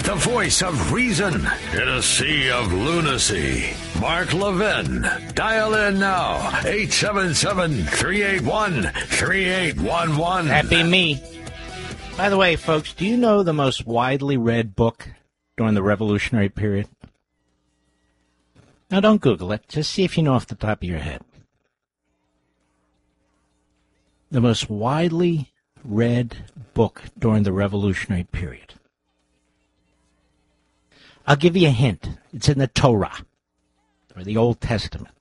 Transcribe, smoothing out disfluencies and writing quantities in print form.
the voice of reason in a sea of lunacy. Mark Levin. Dial in now. 877-381-3811. That be me. By the way, folks, do you know the most widely read book during the Revolutionary period? Now, don't Google it. Just see if you know off the top of your head. The most widely read book during the Revolutionary period. I'll give you a hint. It's in the Torah, or the Old Testament.